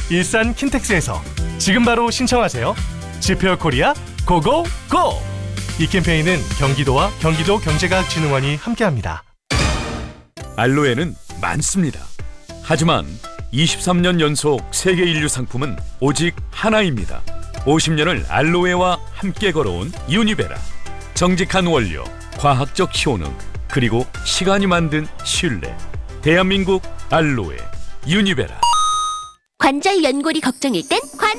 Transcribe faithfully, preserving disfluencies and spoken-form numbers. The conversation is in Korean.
일산 킨텍스에서 지금 바로 신청하세요. 지페어 코리아 고고고! 이 캠페인은 경기도와 경기도 경제과학진흥원이 함께합니다. 알로에는 많습니다. 하지만 이십삼 년 연속 세계 인류 상품은 오직 하나입니다. 오십 년을 알로에와 함께 걸어온 유니베라. 정직한 원료, 과학적 효능, 그리고 시간이 만든 신뢰. 대한민국 알로에 유니베라. 관절 연골이 걱정일 땐 관